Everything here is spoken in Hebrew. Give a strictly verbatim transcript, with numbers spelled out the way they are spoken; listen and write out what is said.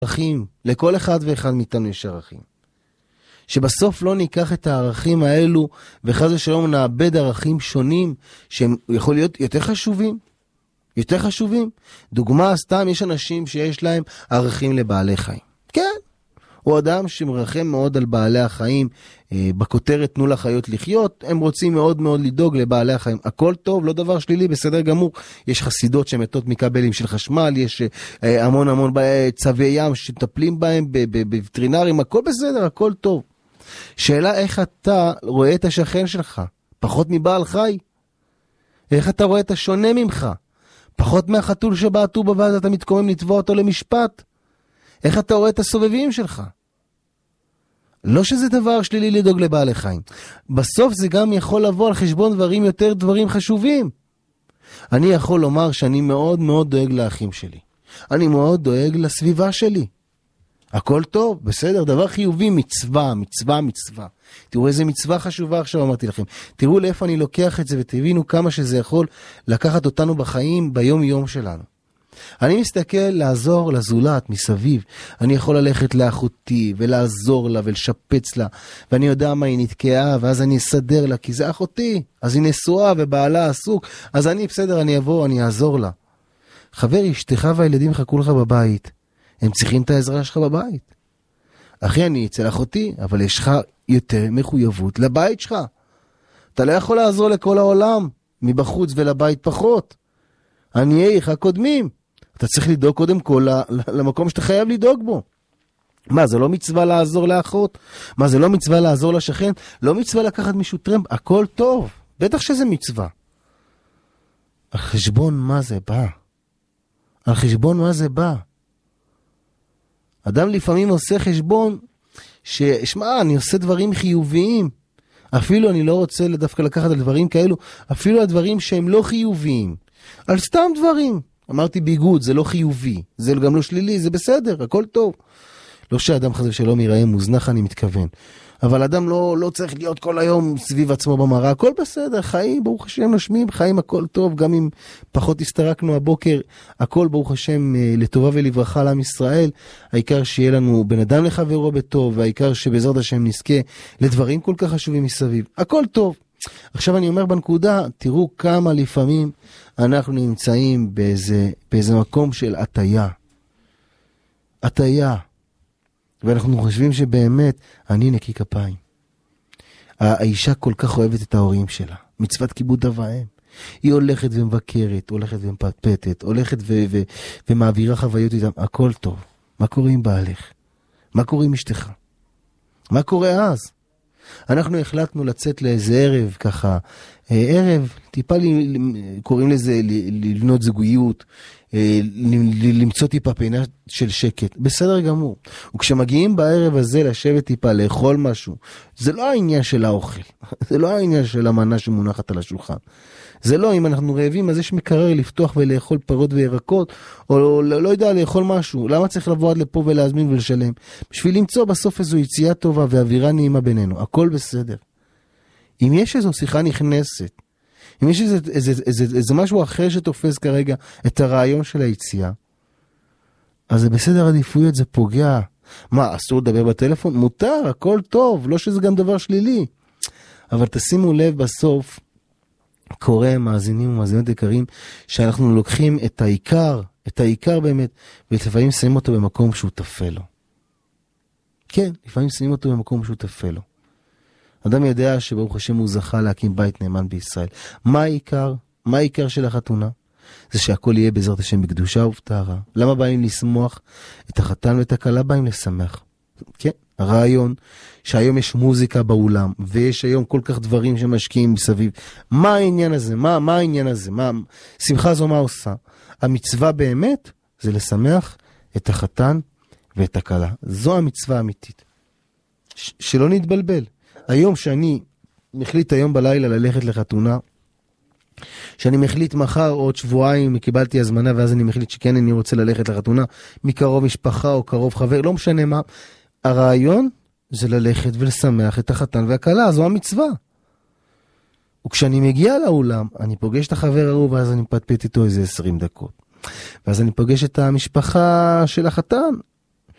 ערכים, לכל אחד ואחד מאיתנו יש ערכים. שבסוף לא ניקח את הערכים האלו, וחז ושלום נאבד ערכים שונים, שהם יכול להיות יותר חשובים. יותר חשובים. דוגמה, סתם יש אנשים שיש להם ערכים לבעלי חיים. כן. הוא אדם שמרחם מאוד על בעלי החיים, אה, בכותרת תנו לחיות לחיות, הם רוצים מאוד מאוד לדאוג לבעלי החיים. הכל טוב, לא דבר שלילי, בסדר גמור. יש חסידות שמתות מכבלים של חשמל, יש אה, המון המון צווי ים שטפלים בהם, בווטרינרים, הכל בסדר, הכל טוב. שאלה איך אתה רואה את השכן שלך, פחות מבעל חי? איך אתה רואה את השונה ממך? פחות מהחתול שבעטו בבית, אתה מתקומם לתבוע אותו למשפט? איך אתה רואה את הסובבים שלך? לא שזה דבר שלילי לדאוג לבעלי חיים. בסוף זה גם יכול לבוא על חשבון דברים יותר דברים חשובים. אני יכול לומר שאני מאוד מאוד דואג לאחים שלי. אני מאוד דואג לסביבה שלי. הכל טוב, בסדר, דבר חיובי, מצווה, מצווה, מצווה. תראו איזה מצווה חשובה עכשיו אמרתי לכם. תראו לאיפה אני לוקח את זה ותבינו כמה שזה יכול לקחת אותנו בחיים ביום יום שלנו. אני מסתכל לעזור לזולת מסביב. אני יכול ללכת לאחותי ולעזור לה ולשפץ לה. ואני יודע מה היא נתקעה ואז אני אסדר לה כי זה אחותי. אז היא נשואה ובעלה עסוק. אז אני בסדר, אני אבוא, אני אעזור לה. חבר, אשתך והילדים חכו לך בבית. הם צריכים את העזרה שלך בבית. אחי, אני אצל אחותי, אבל יש לך יותר מחויבות לבית שלך. אתה לא יכול לעזור לכל העולם, מבחוץ ולבית פחות. אני אהיה לך קודמים. אתה צריך לדאוג קודם כל למקום שאתה חייב לדאוג בו. מה, זה לא מצווה לעזור לאחות? מה, זה לא מצווה לעזור לשכן? לא מצווה לקחת מישהו טרמפ? הכל טוב. בטח שזה מצווה. על חשבון מה זה בא? על חשבון מה זה בא? אדם לפעמים עושה חשבון ששמע, אני עושה דברים חיוביים. אפילו אני לא רוצה דווקא לקחת על דברים כאלו, אפילו על דברים שהם לא חיוביים. על סתם דברים. אמרתי ביגוד, זה לא חיובי. זה גם לא שלילי, זה בסדר, הכל טוב. לא שאדם חזב שלום ייראה מוזנח, אני מתכוון. אבל אדם לא, לא צריך להיות כל היום סביב עצמו במראה. הכל בסדר, חיים, ברוך השם נושמים, חיים הכל טוב. גם אם פחות הסתרקנו הבוקר, הכל ברוך השם לטובה ולברכה לעם ישראל. העיקר שיהיה לנו בן אדם לחברו בטוב, והעיקר שבעזרת השם נזכה לדברים כל כך חשובים מסביב. הכל טוב. עכשיו אני אומר בנקודה, תראו כמה לפעמים אנחנו נמצאים באיזה, באיזה מקום של עטיה. עטיה. ואנחנו חושבים שבאמת אני נקי כפיים. האישה כל כך אוהבת את ההורים שלה. מצוות כיבוד אב ואם. היא הולכת ומבקרת, הולכת ומפטפטת, הולכת ו- ו- ומעבירה חוויות איתם. הכל טוב. מה קורה עם בעלך? מה קורה עם אשתך? מה קורה אז? אנחנו החלטנו לצאת לאיזה ערב ככה, ערב, טיפה לי, קוראים לזה לבנות זוגיות, למצוא טיפה פינה של שקט, בסדר גמור. וכשמגיעים בערב הזה לשבת טיפה, לאכול משהו, זה לא העניין של האוכל, זה לא העניין של המנה שמונחת על השולחן. זה לא, אם אנחנו רעבים, אז יש מקרר לפתוח ולאכול פירות וירקות, או לא, לא, לא יודע, לאכול משהו. למה צריך לבוא עד לפה ולהזמין ולשלם? בשביל למצוא בסוף איזו יציאה טובה ואווירה נעימה בינינו. הכל בסדר. אם יש איזו שיחה נכנסת, אם יש איזה, איזה, איזה, איזה משהו אחר שתופס כרגע את הרעיון של היציאה, אז זה בסדר עדיפויות, זה פוגע. מה, אסור לדבר בטלפון? מותר, הכל טוב, לא שזה גם דבר שלילי. אבל תשימו לב בסוף, קורא מאזינים ומאזינות יקרים, שאנחנו לוקחים את העיקר, את העיקר באמת, ולפעמים שמים אותו במקום שהוא תפל לו. כן, לפעמים שמים אותו במקום שהוא תפל לו. אדם יודע שברוך השם הוא זכה להקים בית נאמן בישראל. מה העיקר? מה העיקר של החתונה? זה שהכל יהיה בעזרת השם בקדושה ובטהרה. למה באים לשמוח? את החתן ואת הכלה באים לשמח. כן, הרעיון שהיום יש מוזיקה באולם, ויש היום כל כך דברים שמשקיעים מסביב. מה העניין הזה? מה, מה העניין הזה? מה, שמחה זו מה עושה? המצווה באמת זה לשמח את החתן ואת הכלה. זו המצווה האמיתית. ש- שלא נתבלבל. היום שאני מחליט היום בלילה ללכת לחתונה, שאני מחליט מחר עוד שבועיים, קיבלתי הזמנה, ואז אני מחליט שכן אני רוצה ללכת לחתונה, מקרוב משפחה או קרוב חבר, לא משנה מה. הרעיון זה ללכת ולשמח את החתן והכלה, זו המצווה. וכשאני מגיע לאולם, אני פוגש את החבר הרוב, ואז אני מפטפט איתו איזה עשרים דקות. ואז אני פוגש את המשפחה של החתן,